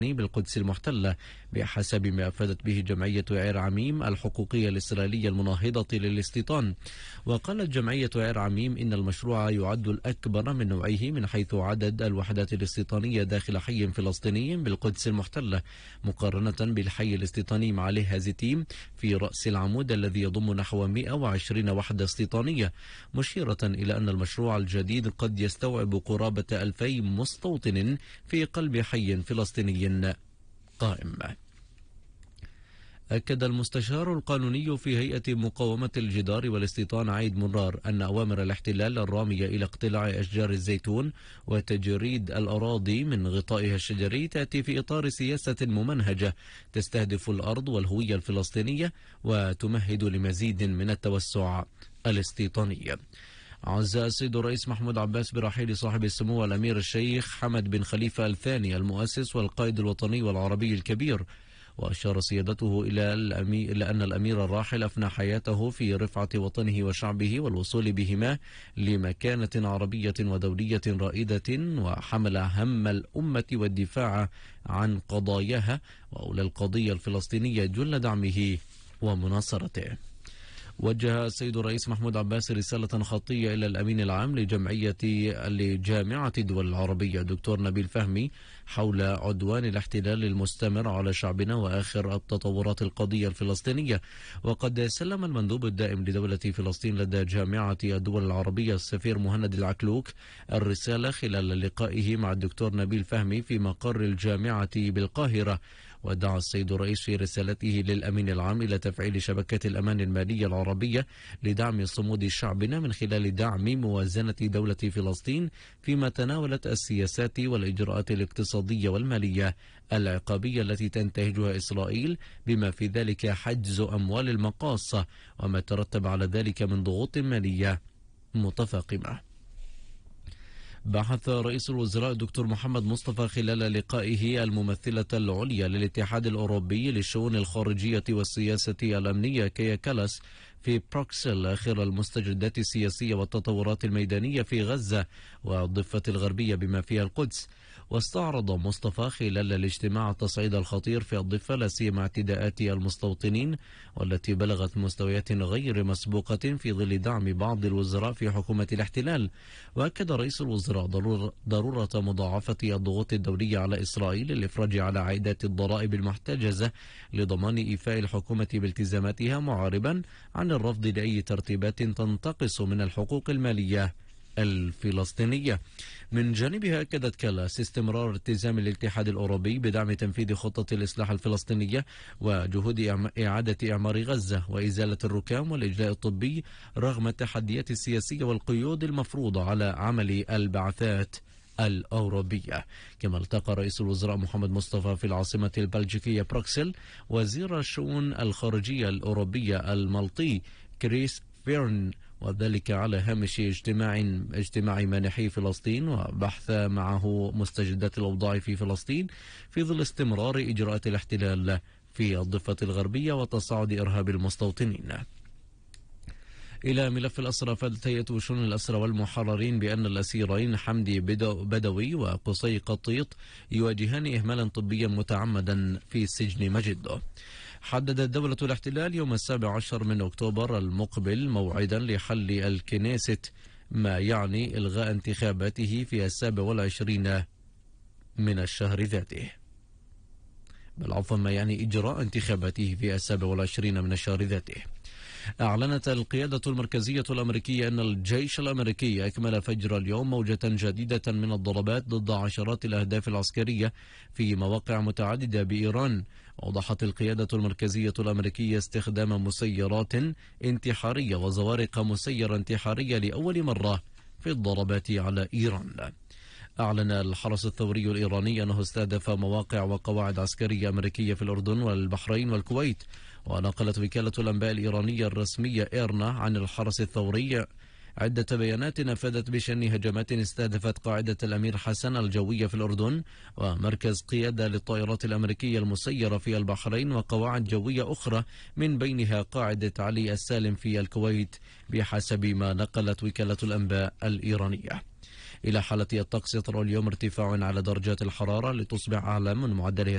بالقدس المحتلة بحسب ما أفادت به جمعية عير عميم الحقوقية الإسرائيلية المناهضة للاستيطان. وقالت جمعية عير عميم إن المشروع يعد الأكبر من نوعه من حيث عدد الوحدات الاستيطانية داخل حي فلسطيني بالقدس المحتلة، مقارنة بالحي الاستيطاني مع لهازتيم في رأس العمود الذي يضم نحو 120 وحدة استيطانية، مشيرة إلى أن المشروع الجديد قد يستوعب قرابة 2000 مستوطن في قلب حي فلسطيني قائم. أكد المستشار القانوني في هيئة مقاومة الجدار والاستيطان عيد مرار أن أوامر الاحتلال الرامية إلى اقتلاع أشجار الزيتون وتجريد الأراضي من غطائها الشجري تأتي في إطار سياسة ممنهجة تستهدف الأرض والهوية الفلسطينية وتمهد لمزيد من التوسع الاستيطاني. عز السيد الرئيس محمود عباس برحيل صاحب السمو الأمير الشيخ حمد بن خليفة الثاني المؤسس والقائد الوطني والعربي الكبير، وأشار سيادته إلى أن الأمير الراحل أفنى حياته في رفعة وطنه وشعبه والوصول بهما لمكانة عربية ودولية رائدة، وحمل هم الأمة والدفاع عن قضاياها، وأولى القضية الفلسطينية جل دعمه ومناصرته. وجه السيد الرئيس محمود عباس رسالة خطية إلى الأمين العام لجامعة الدول العربية دكتور نبيل فهمي حول عدوان الاحتلال المستمر على شعبنا وآخر التطورات القضية الفلسطينية. وقد سلم المندوب الدائم لدولة فلسطين لدى جامعة الدول العربية السفير مهند العكلوك الرسالة خلال لقائه مع الدكتور نبيل فهمي في مقر الجامعة بالقاهرة. ودعا السيد الرئيس في رسالته للأمين العام إلى تفعيل شبكة الأمان المالية العربية لدعم صمود شعبنا من خلال دعم موازنة دولة فلسطين فيما تناولت السياسات والإجراءات الاقتصادية والمالية العقابية التي تنتهجها إسرائيل، بما في ذلك حجز أموال المقاصة وما ترتب على ذلك من ضغوط مالية متفاقمة. بحث رئيس الوزراء دكتور محمد مصطفى خلال لقائه الممثلة العليا للاتحاد الأوروبي للشؤون الخارجية والسياسة الأمنية كيا كالاس في بروكسل آخر المستجدات السياسية والتطورات الميدانية في غزة والضفة الغربية بما فيها القدس. واستعرض مصطفى خلال الاجتماع التصعيد الخطير في الضفة لا سيما اعتداءات المستوطنين والتي بلغت مستويات غير مسبوقة في ظل دعم بعض الوزراء في حكومة الاحتلال. وأكد رئيس الوزراء ضرورة مضاعفة الضغوط الدولية على إسرائيل للإفراج على عائدات الضرائب المحتجزة لضمان إيفاء الحكومة بالتزاماتها، معاربا عن الرفض لأي ترتيبات تنتقص من الحقوق المالية الفلسطينية. من جانبها أكدت كالاس استمرار التزام الاتحاد الأوروبي بدعم تنفيذ خطة الإصلاح الفلسطينية وجهود إعادة إعمار غزة وإزالة الركام والإجلاء الطبي رغم التحديات السياسية والقيود المفروضة على عمل البعثات الأوروبية. كما التقى رئيس الوزراء محمد مصطفى في العاصمة البلجيكية بروكسل وزير الشؤون الخارجية الأوروبية المالطي كريس فيرن، وذلك على هامش اجتماع مانحي فلسطين وبحث معه مستجدات الأوضاع في فلسطين في ظل استمرار إجراءات الاحتلال في الضفة الغربية وتصاعد إرهاب المستوطنين. إلى ملف الأسرى، فادت هيئة شؤون الأسرى والمحررين بأن الأسيرين حمدي بدوي وقصي قطيط يواجهان إهمالا طبيا متعمدا في سجن مجدة. حددت دولة الاحتلال يوم 17 من أكتوبر المقبل موعدا لحل الكنيست، ما يعني إلغاء انتخاباته في 27 من الشهر ذاته، بل عفوا ما يعني إجراء انتخاباته في 27 من الشهر ذاته. أعلنت القيادة المركزية الأمريكية أن الجيش الأمريكي أكمل فجر اليوم موجة جديدة من الضربات ضد عشرات الأهداف العسكرية في مواقع متعددة بإيران. أوضحت القيادة المركزية الأمريكية استخدام مسيرات انتحارية وزوارق مسيرة انتحارية لأول مرة في الضربات على إيران. أعلن الحرس الثوري الإيراني أنه استهدف مواقع وقواعد عسكرية أمريكية في الأردن والبحرين والكويت. ونقلت وكالة الأنباء الإيرانية الرسمية إيرنا عن الحرس الثوري عدة بيانات أفادت بشأن هجمات استهدفت قاعدة الأمير حسن الجوية في الأردن ومركز قيادة للطائرات الأمريكية المسيرة في البحرين وقواعد جوية أخرى من بينها قاعدة علي السالم في الكويت، بحسب ما نقلت وكالة الأنباء الإيرانية. إلى حالة الطقس يطرأ اليوم ارتفاع على درجات الحرارة لتصبح أعلى من معدلها